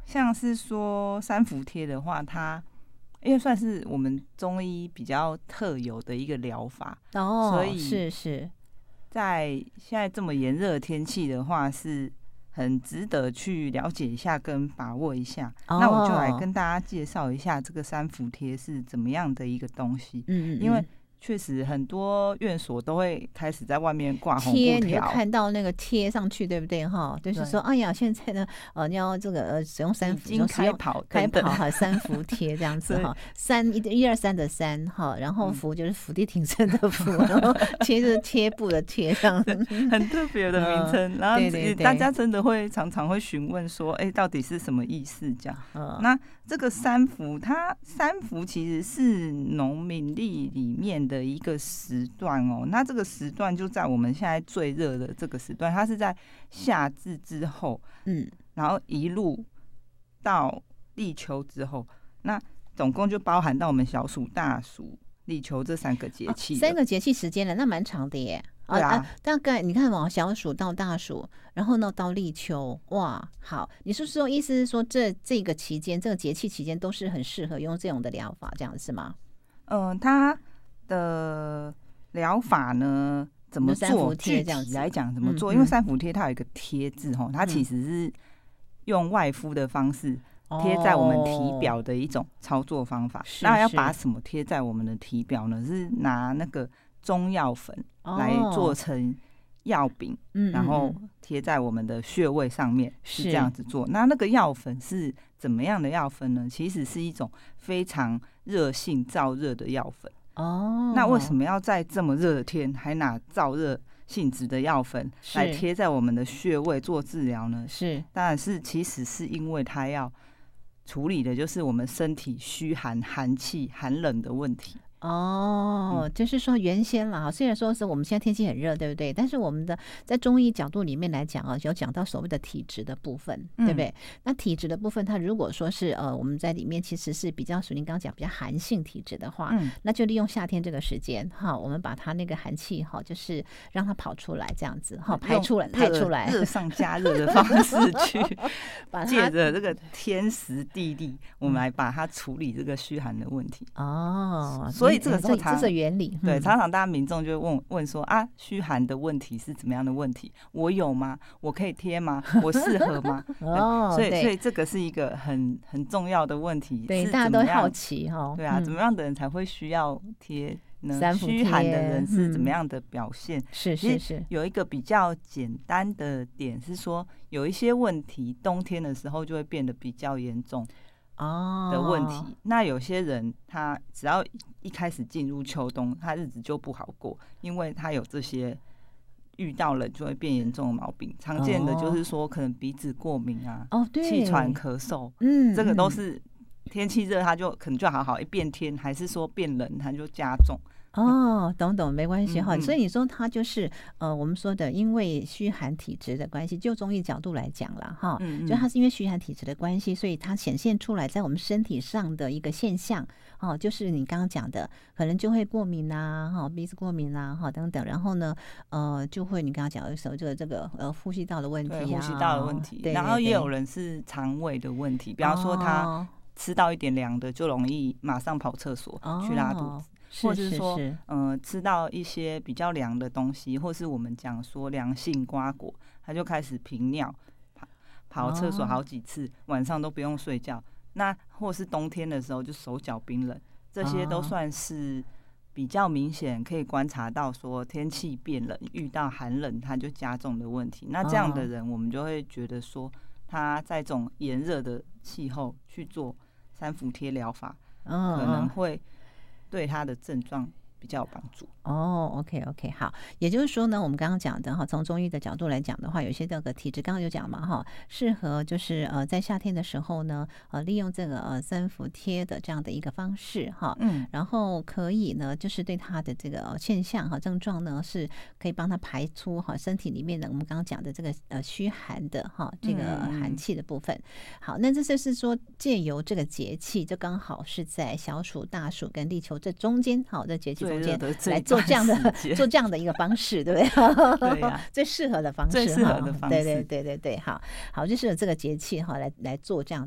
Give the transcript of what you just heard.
像是说三伏贴的话，它因为算是我们中医比较特有的一个疗法，所以是在现在这么炎热的天气的话，是很值得去了解一下跟把握一下。那我就来跟大家介绍一下这个三伏贴是怎么样的一个东西。因为确实很多院所都会开始在外面挂红布条， 你就看到那个贴上去，对不对哈？就是说，哎呀，现在呢，你要这个使用三伏， 已经开跑哈，三伏贴这样子哈，1、2、3的3哈，然后伏就是伏地挺身的伏，然后贴就是贴布的贴这样子， 很特别的名称。然后大家真的会常常会询问说，到底是什么意思这样？那这个三伏，它三伏其实是农民历里面的一个时段哦。那这个时段就在我们现在最热的这个时段，它是在夏至之后，然后一路到立秋之后，那总共就包含到我们小暑、大暑、立秋这3个节气 ，3个节气时间了，那蛮长的耶。 对啊， 大概你看小暑到大暑，然后呢到立秋，哇，好，你是说意思是说这个期间，这个节气期间都是很适合用这种的疗法，这样是吗？ 它的疗法呢怎么做？具体来讲怎么做？因为三伏贴它有一个贴字它其实是用外敷的方式贴在我们体表的一种操作方法。那要把什么贴在我们的体表呢？是拿那个中药粉来做成药饼，然后贴在我们的穴位上面，是这样子做。那个药粉是怎么样的药粉呢？其实是一种非常热性燥热的药粉。那为什么要在这么热的天还拿燥热性质的药粉来贴在我们的穴位做治疗呢？当然是其实是因为它要处理的就是我们身体虚寒、寒气、寒冷的问题。 就是说原先啦，虽然说是我们现在天气很热，对不对？但是我们的在中医角度里面来讲有讲到所谓的体质的部分，对不对？那体质的部分，它如果说是我们在里面其实是比较属于您刚刚讲比较寒性体质的话，那就利用夏天这个时间我们把它那个寒气就是让它跑出来，这样子排出来， 热上加热的方式去借着这个天时地利，我们来把它处理这个虚寒的问题。所以这个时候这是原理。 对，常常大家民众就会问说虚寒的问题是怎么样的问题？我有吗？我可以贴吗？我适合吗？所以这个是一个很重要的问题。 对，大家都好奇对啊，怎么样的人才会需要贴呢？虚寒的人是怎么样的表现？ 是。 有一个比较简单的点是说，有一些问题冬天的时候就会变得比较严重的问题。那有些人他只要一开始进入秋冬，他日子就不好过，因为他有这些遇到了就会变严重的毛病。常见的就是说可能鼻子过敏啊，气喘咳嗽，这个都是天气热他就可能就好，一变天还是说变冷他就加重。 懂，没关系所以你说它就是我们说的因为虚寒体质的关系，就中医角度来讲啦就它是因为虚寒体质的关系，所以它显现出来在我们身体上的一个现象就是你刚刚讲的可能就会过敏啊鼻子过敏啊等等，然后呢就会你刚刚讲的时候这个呼吸道的问题呼吸道的问题，然后也有人是肠胃的问题，比方说他吃到一点凉的就容易马上跑厕所去拉肚子，或是说吃到一些比较凉的东西，或是我们讲说凉性瓜果，他就开始频尿，跑厕所好几次，晚上都不用睡觉。那或是冬天的时候就手脚冰冷，这些都算是比较明显可以观察到说天气变冷，遇到寒冷它就加重的问题。那这样的人我们就会觉得说他在这种炎热的气候去做三伏贴疗法可能会对他的症状比较有帮助。 OK， 好，也就是说呢，我们刚刚讲的从中医的角度来讲的话，有些这个体质刚刚有讲嘛适合就是在夏天的时候呢利用这个三伏贴的这样的一个方式然后可以呢就是对他的这个现象症状呢是可以帮他排出身体里面的我们刚刚讲的这个虚寒的这个寒气的部分。好，那这就是说借由这个节气，就刚好是在小暑、大暑跟立秋这中间这节气中间来做这样的一个方式，对不对？ 对呀， 最适合的方式， 最适合的方式， 对，好，就是这个节气来做这样